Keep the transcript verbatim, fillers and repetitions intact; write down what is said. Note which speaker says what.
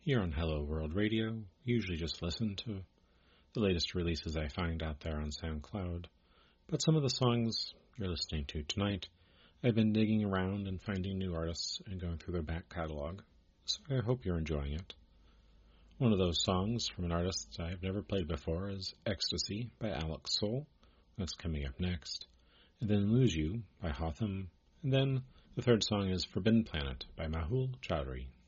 Speaker 1: Here on Hello World Radio, we usually just listen to the latest releases I find out there on SoundCloud, but some of the songs you're listening to tonight, I've been digging around and finding new artists and going through their back catalog, so I hope you're enjoying it. One of those songs from an artist I've never played before is Ecstasy by Alex Soul. That's coming up next. And then Lose You by Hotham. And then the third song is Forbidden Planet by Mahul Chaudhry.